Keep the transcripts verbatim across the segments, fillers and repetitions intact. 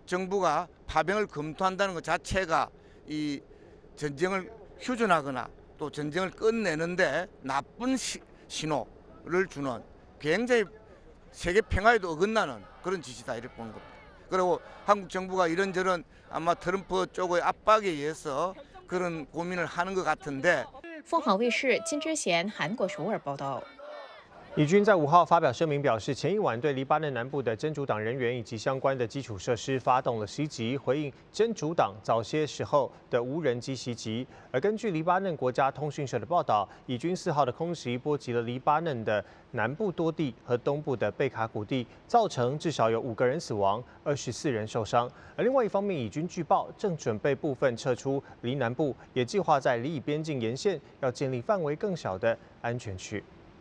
정부가 파병을 검토한다는 것 자체가 이 전쟁을 휴전하거나 또 전쟁을 끝내는데 나쁜 시, 신호를 주는 굉장히 세계 평화에도 어긋나는 그런 짓이다 이렇게 보는 겁니다. 그리고 한국 정부가 이런저런 아마 트럼프 쪽의 압박에 의해서 그런 고민을 하는 것 같은데. 凤凰卫视金之贤韩国首尔报道。 以军在五号发表声明，表示前一晚对黎巴嫩南部的真主党人员以及相关的基础设施发动了袭击，回应真主党早些时候的无人机袭击。而根据黎巴嫩国家通讯社的报道，以军四号的空袭波及了黎巴嫩的南部多地和东部的贝卡谷地，造成至少有五个人死亡，二十四人受伤。而另外一方面，以军据报正准备部分撤出黎南部，也计划在黎以边境沿线要建立范围更小的安全区。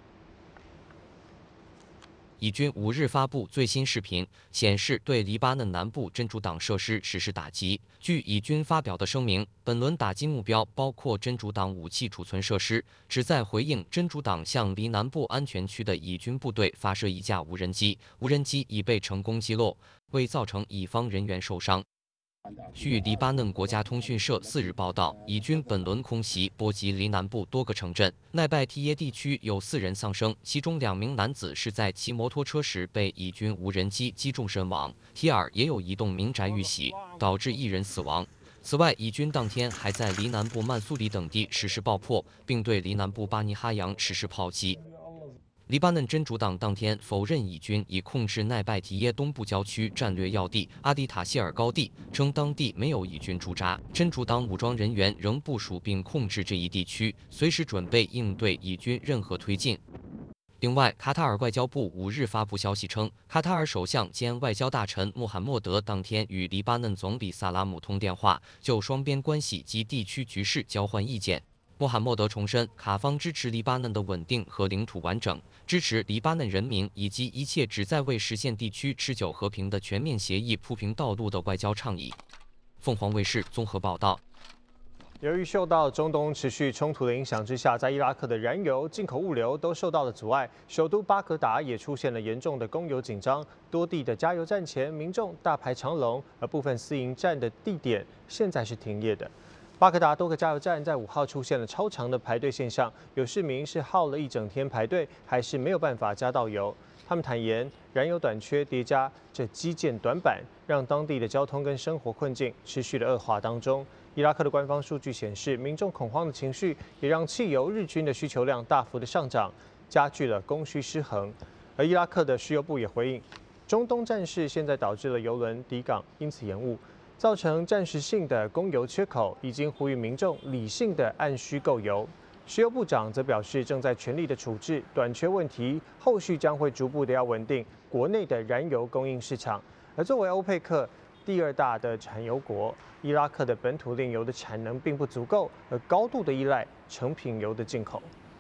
以军五日发布最新视频，显示对黎巴嫩南部真主党设施实施打击。据以军发表的声明，本轮打击目标包括真主党武器储存设施，旨在回应真主党向黎南部安全区的以军部队发射一架无人机，无人机已被成功击落，未造成以方人员受伤。 据黎巴嫩国家通讯社四日报道，以军本轮空袭波及黎南部多个城镇，奈拜提耶地区有四人丧生，其中两名男子是在骑摩托车时被以军无人机击中身亡。提尔也有一栋民宅遇袭，导致一人死亡。此外，以军当天还在黎南部曼苏里等地实施爆破，并对黎南部巴尼哈扬实施炮击。 黎巴嫩真主党当天否认以军已控制奈拜提耶东部郊区战略要地阿迪塔谢尔高地，称当地没有以军驻扎，真主党武装人员仍部署并控制这一地区，随时准备应对以军任何推进。另外，卡塔尔外交部五日发布消息称，卡塔尔首相兼外交大臣穆罕默德当天与黎巴嫩总理萨拉姆通电话，就双边关系及地区局势交换意见。 穆罕默德重申，卡方支持黎巴嫩的稳定和领土完整，支持黎巴嫩人民以及一切旨在为实现地区持久和平的全面协议铺平道路的外交倡议。凤凰卫视综合报道。 由于受到中东持续冲突的影响之下，在伊拉克的燃油进口物流都受到了阻碍，首都巴格达也出现了严重的供油紧张，多地的加油站前民众大排长龙，而部分私营站的地点现在是停业的。 巴格达多个加油站在五号出现了超长的排队现象，有市民是耗了一整天排队，还是没有办法加到油。他们坦言，燃油短缺叠加这基建短板，让当地的交通跟生活困境持续的恶化当中。伊拉克的官方数据显示，民众恐慌的情绪也让汽油日均的需求量大幅的上涨，加剧了供需失衡。而伊拉克的石油部也回应，中东战事现在导致了油轮抵港因此延误。 造成暂时性的供油缺口，已经呼吁民众理性的按需购油。石油部长则表示，正在全力的处置短缺问题，后续将会逐步的要稳定国内的燃油供应市场。而作为欧佩克第二大的产油国，伊拉克的本土炼油的产能并不足够，而高度的依赖成品油的进口。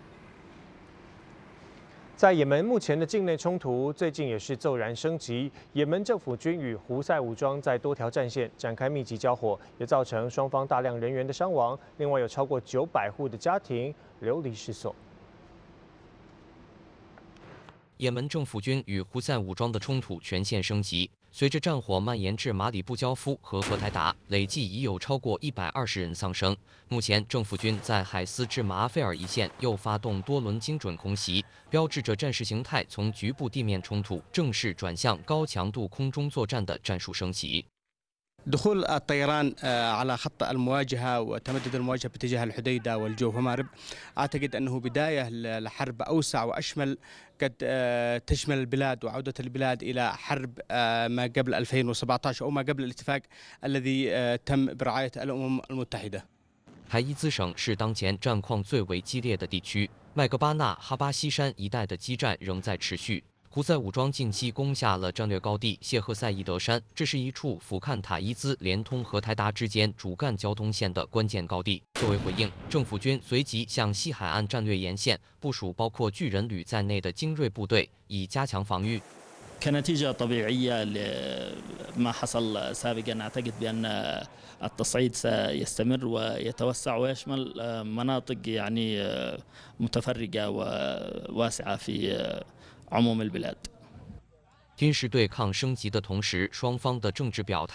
在也门目前的境内冲突最近也是骤然升级，也门政府军与胡塞武装在多条战线展开密集交火，也造成双方大量人员的伤亡，另外有超过九百户的家庭流离失所。 也门政府军与胡塞武装的冲突全线升级。 随着战火蔓延至马里布交夫和荷台达，累计已有超过一百二十人丧生。目前，政府军在海斯至马阿费尔一线又发动多轮精准空袭，标志着战事形态从局部地面冲突正式转向高强度空中作战的战术升级。 دخول الطيران على خط المواجهة وتمدد المواجهة باتجاه الحديدة والجوف ومأرب أعتقد أنه بداية لحرب أوسع وأشمل قد تشمل البلاد وعودة البلاد إلى حرب ما قبل ألفين وسبعة عشر أو ما قبل الاتفاق الذي تم برعاية الأمم المتحدة. 海伊兹省是当前战况最为激烈的地区，麦格巴纳哈巴西山一带的激战仍在持续。 胡塞武装近期攻下了战略高地谢赫塞伊德山，这是一处俯瞰塔伊兹连通荷台达之间主干交通线的关键高地。作为回应，政府军随即向西海岸战略沿线部署包括巨人旅在内的精锐部队，以加强防御。 كنتيجة طبيعية لما حصل سابقا أعتقد بأن التصعيد سيستمر ويتوسع ويشمل مناطق يعني متفرقة وواسعة في عموم البلاد. 军事对抗升级的同时，双方的政治表态